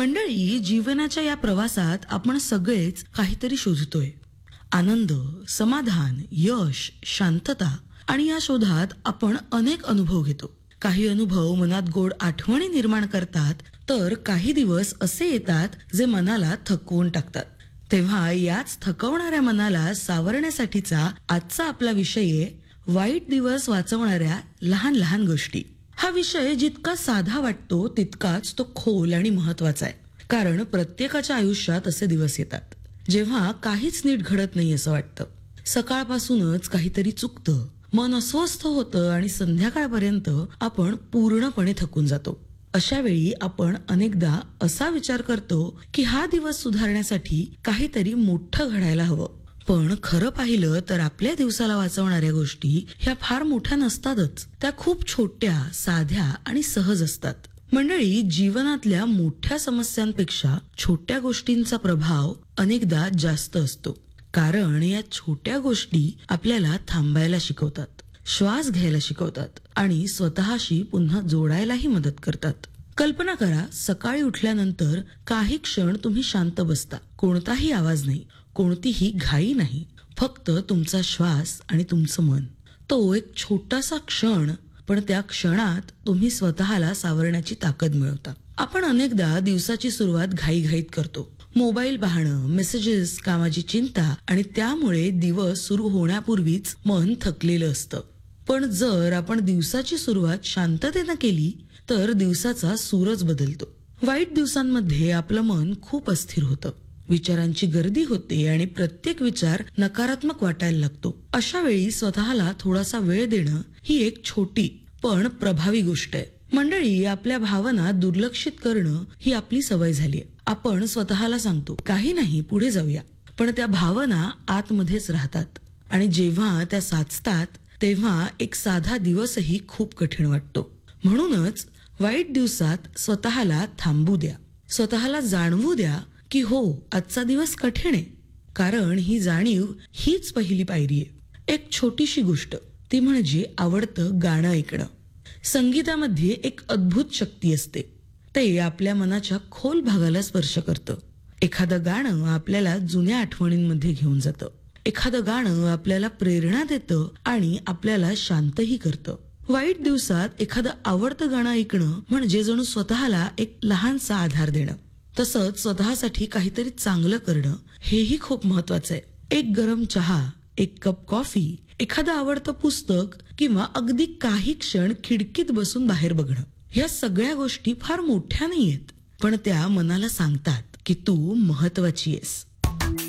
मंडळी, जीवनाच्या या प्रवासात आपण सगळेच काहीतरी शोधतोय. आनंद, समाधान, यश, शांतता आणि या शोधात आपण अनेक अनुभव घेतो. काही अनुभव मनात गोड आठवणी निर्माण करतात, तर काही दिवस असे येतात जे मनाला थकवून टाकतात. तेव्हा याच थकवणाऱ्या मनाला सावरण्यासाठीचा आजचा आपला विषय आहे वाईट दिवस वाचवणाऱ्या लहान लहान गोष्टी. हा विषय जितका साधा वाटतो तितकाच तो खोल आणि महत्वाचा आहे. कारण प्रत्येकाच्या आयुष्यात असे दिवस येतात जेव्हा काहीच नीट घडत नाही असं वाटतं. सकाळपासूनच काहीतरी चुकतं, मन अस्वस्थ होतं आणि संध्याकाळपर्यंत आपण पूर्णपणे थकून जातो. अशा वेळी आपण अनेकदा असा विचार करतो की हा दिवस सुधारण्यासाठी काहीतरी मोठं घडायला हवं. पण खरं पाहिलं तर आपल्या दिवसाला वाचवणाऱ्या गोष्टी ह्या फार मोठ्या नसतातच. त्या खूप छोट्या, साध्या आणि सहज असतात. मंडळी, जीवनातल्या मोठ्या समस्यांपेक्षा छोट्या गोष्टींचा प्रभाव अनेकदा जास्त असतो. कारण या छोट्या गोष्टी आपल्याला थांबायला शिकवतात, श्वास घ्यायला शिकवतात आणि स्वतःशी पुन्हा जोडायलाही मदत करतात. कल्पना करा, सकाळी उठल्यानंतर काही क्षण तुम्ही शांत बसता. कोणताही आवाज नाही, कोणतीही घाई नाही, फक्त तुमचा श्वास आणि तुमचं मन. तो एक छोटासा क्षण, पण त्या क्षणात तुम्ही स्वतःला सावरण्याची ताकद मिळवता. आपण अनेकदा दिवसाची सुरुवात घाईघाईत करतो. मोबाईल पाहणं, मेसेजेस, कामाची चिंता आणि त्यामुळे दिवस सुरू होण्यापूर्वीच मन थकलेलं असतं. पण जर आपण दिवसाची सुरुवात शांततेनं केली तर दिवसाचा सूरच बदलतो. वाईट दिवसांमध्ये आपलं मन खूप अस्थिर होतं. विचारांची गर्दी होते आणि प्रत्येक विचार नकारात्मक वाटायला लागतो. अशा वेळी स्वतःला थोडासा वेळ देणं ही एक छोटी पण प्रभावी गोष्ट आहे. मंडळी, आपल्या भावना दुर्लक्षित करणं ही आपली सवय झालीय. आपण स्वतःला सांगतो काही नाही, पुढे जाऊया, पण त्या भावना आतमध्येच राहतात आणि जेव्हा त्या साचतात तेव्हा एक साधा दिवसही खूप कठीण वाटतो. म्हणूनच वाईट दिवसात स्वतःला थांबू द्या. स्वतःला जाणवू द्या की हो, आजचा दिवस कठीण आहे. कारण ही जाणीव हीच पहिली पायरी आहे. एक छोटीशी गोष्ट, ती म्हणजे आवडतं गाणं ऐकणं. संगीतामध्ये एक अद्भुत शक्ती असते. ते आपल्या मनाच्या खोल भागाला स्पर्श करतं. एखादं गाणं आपल्याला जुन्या आठवणींमध्ये घेऊन जातं. एखादं गाणं आपल्याला प्रेरणा देतं आणि आपल्याला शांतही करतं. वाईट दिवसात एखादं आवडतं गाणं ऐकणं म्हणजे जणू स्वतःला एक लहानसा आधार देणं. तसंच स्वतःसाठी काहीतरी चांगलं करणं हेही खूप महत्वाचं आहे. एक गरम चहा, एक कप कॉफी, एखादं आवडतं पुस्तक किंवा अगदी काही क्षण खिडकीत बसून बाहेर बघणं. ह्या सगळ्या गोष्टी फार मोठ्या नाहीयेत, पण त्या मनाला सांगतात की तू महत्वाची आहेस.